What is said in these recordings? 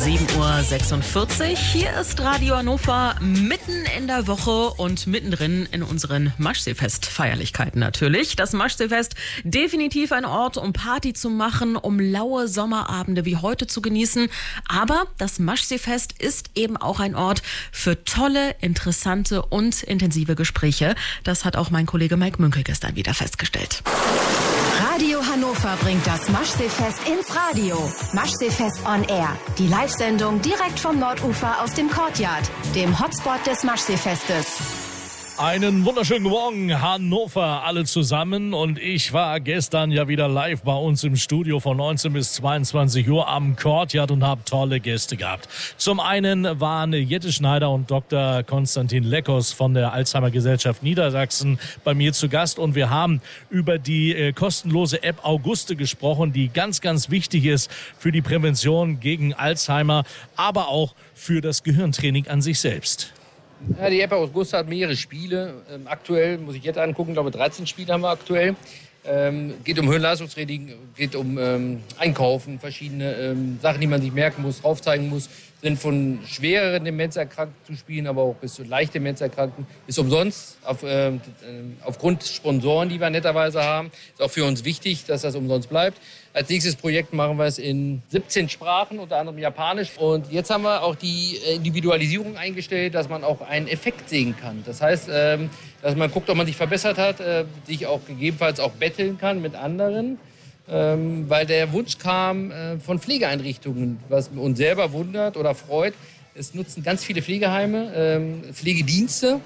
7:46 Uhr. Hier ist Radio Hannover mitten in der Woche und mittendrin in unseren Maschseefest-Feierlichkeiten natürlich. Das Maschseefest definitiv ein Ort, um Party zu machen, um laue Sommerabende wie heute zu genießen. Aber das Maschseefest ist eben auch ein Ort für tolle, interessante und intensive Gespräche. Das hat auch mein Kollege Mike Münkel gestern wieder festgestellt. Radio Hannover bringt das Maschseefest ins Radio. Maschseefest on Air. Die Live-Sendung direkt vom Nordufer aus dem Courtyard, dem Hotspot des Maschseefestes. Einen wunderschönen Morgen, Hannover, alle zusammen. Und ich war gestern ja wieder live bei uns im Studio von 19 bis 22 Uhr am Courtyard und habe tolle Gäste gehabt. Zum einen waren Jette Schneider und Dr. Konstantin Leckos von der Alzheimer Gesellschaft Niedersachsen bei mir zu Gast. Und wir haben über die kostenlose App Auguste gesprochen, die ganz, ganz wichtig ist für die Prävention gegen Alzheimer, aber auch für das Gehirntraining an sich selbst. Ja, die App Auguste hat mehrere Spiele. Aktuell, muss ich jetzt angucken, glaube 13 Spiele haben wir aktuell. Geht um Hirnleistungstraining, geht um Einkaufen, verschiedene Sachen, die man sich merken muss, aufzeigen muss. Sind von schwereren Demenzerkrankten zu spielen, aber auch bis zu leicht Demenzerkrankten. Ist umsonst, aufgrund Sponsoren, die wir netterweise haben. Ist auch für uns wichtig, dass das umsonst bleibt. Als nächstes Projekt machen wir es in 17 Sprachen, unter anderem Japanisch. Und jetzt haben wir auch die Individualisierung eingestellt, dass man auch einen Effekt sehen kann. Das heißt, dass man guckt, ob man sich verbessert hat, sich auch gegebenenfalls auch betteln kann mit anderen. Weil der Wunsch kam von Pflegeeinrichtungen, was uns selber wundert oder freut. Es nutzen ganz viele Pflegeheime, Pflegedienste,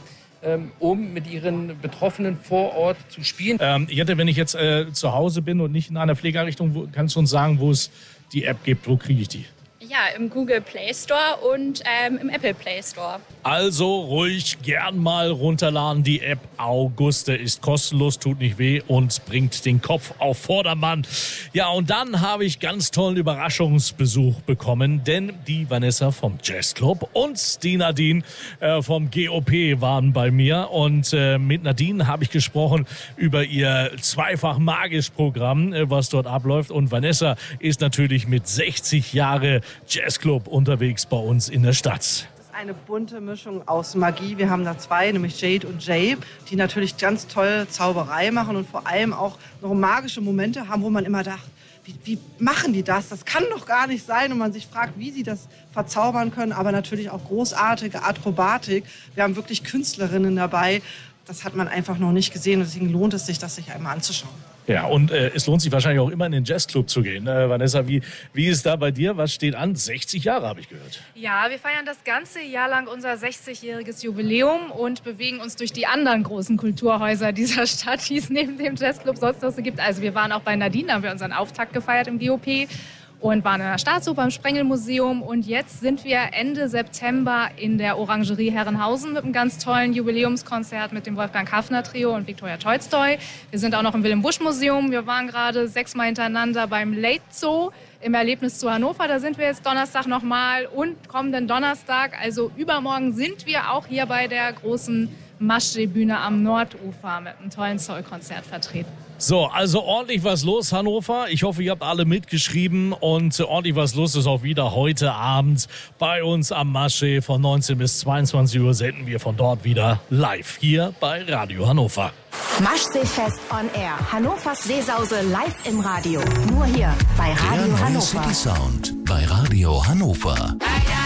um mit ihren Betroffenen vor Ort zu spielen. Jette, wenn ich jetzt zu Hause bin und nicht in einer Pflegeeinrichtung, kannst du uns sagen, wo es die App gibt? Wo kriege ich die? Ja, im Google Play Store und im Apple Play Store. Also ruhig gern mal runterladen. Die App Auguste ist kostenlos, tut nicht weh und bringt den Kopf auf Vordermann. Ja, und dann habe ich ganz tollen Überraschungsbesuch bekommen, denn die Vanessa vom Jazzclub und die Nadine vom GOP waren bei mir. Und mit Nadine habe ich gesprochen über ihr zweifach magisch Programm, was dort abläuft. Und Vanessa ist natürlich mit 60 Jahre Jazzclub unterwegs bei uns in der Stadt. Eine bunte Mischung aus Magie. Wir haben da zwei, nämlich Jade und Jay, die natürlich ganz toll Zauberei machen und vor allem auch noch magische Momente haben, wo man immer dachte, wie machen die das? Das kann doch gar nicht sein. Und man sich fragt, wie sie das verzaubern können. Aber natürlich auch großartige Akrobatik. Wir haben wirklich Künstlerinnen dabei. Das hat man einfach noch nicht gesehen. Deswegen lohnt es sich, das sich einmal anzuschauen. Ja, und es lohnt sich wahrscheinlich auch immer in den Jazzclub zu gehen. Vanessa, wie ist da bei dir? Was steht an? 60 Jahre habe ich gehört. Ja, wir feiern das ganze Jahr lang unser 60-jähriges Jubiläum und bewegen uns durch die anderen großen Kulturhäuser dieser Stadt, die es neben dem Jazzclub sonst noch so gibt. Also wir waren auch bei Nadine, da haben wir unseren Auftakt gefeiert im GOP. Und waren in der Staatsoper im Sprengelmuseum. Und jetzt sind wir Ende September in der Orangerie Herrenhausen mit einem ganz tollen Jubiläumskonzert mit dem Wolfgang Hafner Trio und Viktoria Tolstoi. Wir sind auch noch im Wilhelm-Busch-Museum. Wir waren gerade 6-mal hintereinander beim Late Zoo im Erlebnis zu Hannover. Da sind wir jetzt Donnerstag nochmal und kommenden Donnerstag, also übermorgen, sind wir auch hier bei der großen Maschsee-Bühne am Nordufer mit einem tollen Soul-Konzert vertreten. So, also ordentlich was los, Hannover. Ich hoffe, ihr habt alle mitgeschrieben und ordentlich was los ist auch wieder heute Abend bei uns am Maschsee. Von 19 bis 22 Uhr senden wir von dort wieder live hier bei Radio Hannover. Maschseefest on Air. Hannovers Seesause live im Radio. Nur hier bei Radio Der neue Hannover. City Sound bei Radio Hannover.